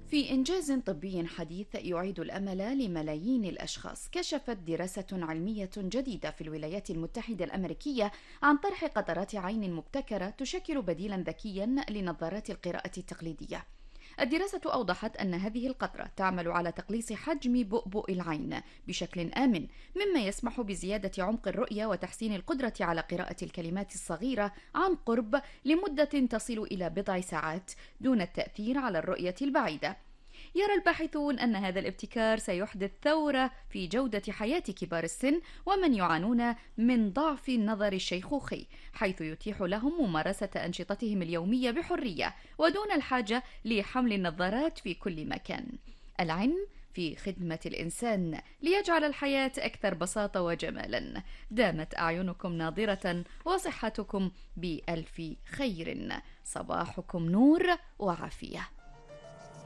في إنجاز طبي حديث يعيد الأمل لملايين الأشخاص، كشفت دراسة علمية جديدة في الولايات المتحدة الأمريكية عن طرح قطرات عين مبتكرة تشكل بديلا ذكيا لنظارات القراءة التقليدية. الدراسة أوضحت أن هذه القطرة تعمل على تقليص حجم بؤبؤ العين بشكل آمن، مما يسمح بزيادة عمق الرؤية وتحسين القدرة على قراءة الكلمات الصغيرة عن قرب لمدة تصل إلى بضع ساعات دون التأثير على الرؤية البعيدة. يرى الباحثون أن هذا الابتكار سيحدث ثورة في جودة حياة كبار السن ومن يعانون من ضعف النظر الشيخوخي، حيث يتيح لهم ممارسة أنشطتهم اليومية بحرية ودون الحاجة لحمل النظارات في كل مكان. العلم في خدمة الإنسان ليجعل الحياة أكثر بساطة وجمالا. دامت أعينكم ناظرة وصحتكم بألف خير. صباحكم نور وعافية.